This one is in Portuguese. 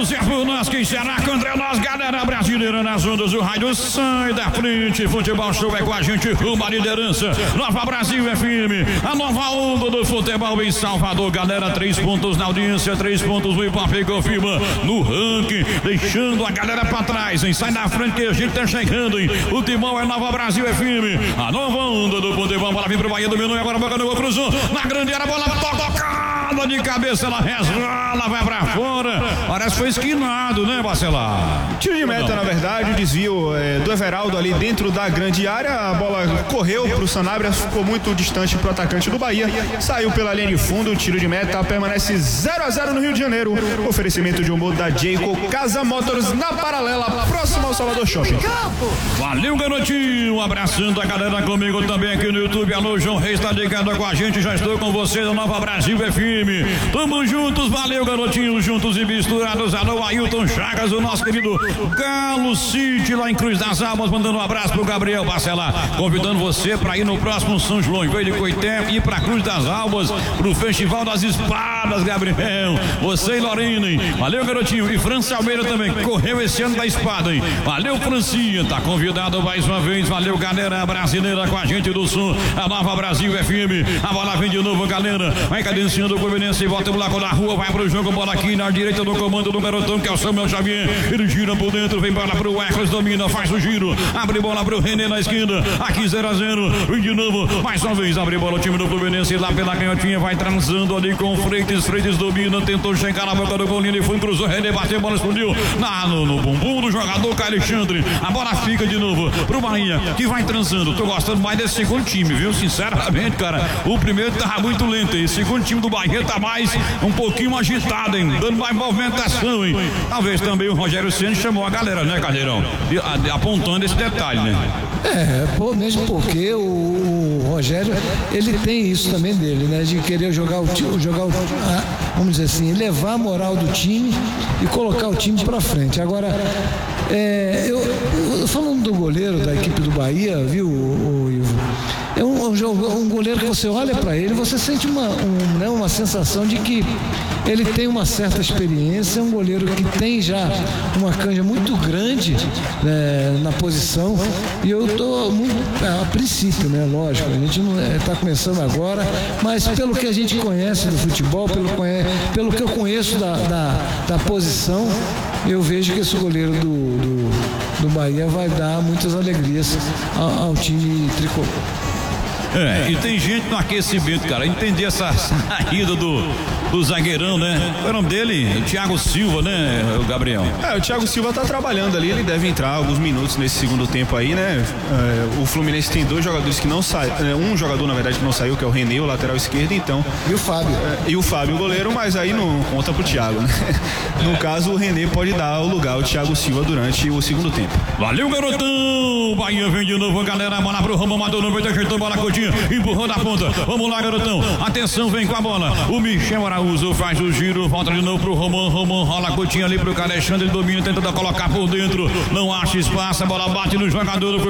Deus é por nós, quem será contra nós, galera brasileira nas ondas do rádio, sai da frente, futebol show é com a gente, rumo à liderança, Nova Brasil FM, a nova onda do futebol em Salvador, galera, 3 pontos na audiência, 3 pontos no Ipape confirma no ranking, deixando a galera pra trás, hein? Sai da frente que a gente tá chegando, hein? O timão é Nova Brasil FM, a nova onda do futebol, bola vir pro Bahia, dominou e agora a boca do cruzou, na grande área, bola tocada de cabeça, ela resvala, vai pra fora, parece que foi esquinado, né, Bacelar? Tiro de meta, na verdade, o desvio do Everaldo ali dentro da grande área, a bola correu pro Sanabria, ficou muito distante pro atacante do Bahia, saiu pela linha de fundo, o tiro de meta permanece 0-0 no Rio de Janeiro, oferecimento de humor da Jayco Casa Motors na paralela, próximo ao Salvador Shopping. Valeu, garotinho, abraçando a galera comigo também aqui no YouTube, alô, João Reis tá ligado com a gente, já estou com vocês na Nova Brasil FM, tamo juntos, valeu, garotinho, juntos e misturados, alô, Ailton Chagas, o nosso querido Galo City lá em Cruz das Almas, mandando um abraço pro Gabriel Bacelar, convidando você para ir no próximo São João, em vez de Coité, ir pra Cruz das Almas, pro Festival das Espadas, Gabriel, você e Lorena, hein? Valeu, garotinho, e França Almeida também, correu esse ano da espada, hein? Valeu, Francinha, tá convidado mais uma vez, valeu, galera brasileira com a gente do Sul, a Nova Brasil FM, a bola vem de novo, galera, vai cadenciando o Conveniência e volta o bloco na rua, vai pro jogo, bola aqui na direita do comando do garotão, que é o Samuel Xavier, ele gira por dentro, vem bola pro Ecos, domina, faz o giro, abre bola pro René na esquerda, aqui 0-0, vem de novo, mais uma vez, abre bola o time do Fluminense, lá pela canhotinha, vai transando ali com o Freitas domina, tentou chegar na boca do goleiro, ele foi, cruzou, René bateu, a bola explodiu, no bumbum do jogador Caio Alexandre, a bola fica de novo pro Bahia, que vai transando, tô gostando mais desse segundo time, viu, sinceramente, cara, o primeiro tava muito lento, e o segundo time do Bahia tá mais, um pouquinho agitado, hein, dando mais movimentação, hein, talvez também o Rogério Ceni chamou a galera, né, Caldeirão, apontando esse detalhe, né? Mesmo porque o Rogério, ele tem isso também dele, né, de querer jogar vamos dizer assim, levar a moral do time e colocar o time pra frente. Agora, eu falando do goleiro da equipe do Bahia, viu, Ivo? É um goleiro que você olha para ele, você sente uma sensação de que ele tem uma certa experiência, é um goleiro que tem já uma canja muito grande, né, na posição, e eu estou muito a princípio, né, lógico, a gente não está começando agora, mas pelo que a gente conhece do futebol, pelo que eu conheço da posição, eu vejo que esse goleiro do Bahia vai dar muitas alegrias ao time tricolor. E tem gente no aquecimento, cara, entender essa saída do zagueirão, né? Qual é o nome dele? O Thiago Silva, né, o Gabriel? O Thiago Silva tá trabalhando ali, ele deve entrar alguns minutos nesse segundo tempo aí, né? O Fluminense tem 2 jogadores que não saíram, um jogador, na verdade, que não saiu, que é o René, o lateral esquerdo, então. E o Fábio. E o Fábio, o goleiro, mas aí não conta pro Thiago, né? No caso, o René pode dar o lugar ao Thiago Silva durante o segundo tempo. Valeu, garotão! Bahia vem de novo, galera, bola pro Romão, matou no peito, ajeitou, bola curtinha, empurrou da ponta, vamos lá, garotão, atenção, vem com a bola, o Michel Araújo faz o giro, volta de novo pro Romão rola a curtinha ali pro Alexandre, ele domina, tentando colocar por dentro, não acha espaço, a bola bate no jogador do